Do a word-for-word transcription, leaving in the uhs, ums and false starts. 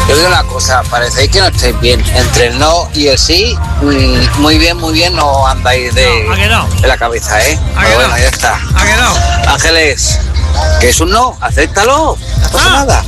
Yo digo una cosa, parecéis que no estáis bien. Entre el no y el sí, mmm, muy bien, muy bien, no andáis de, no, ¿a que no? de la cabeza, ¿eh? ¿A Pero que bueno, no? ya está. ¿A que no? Ángeles, que es un no, acéptalo, no pasa Ah. nada.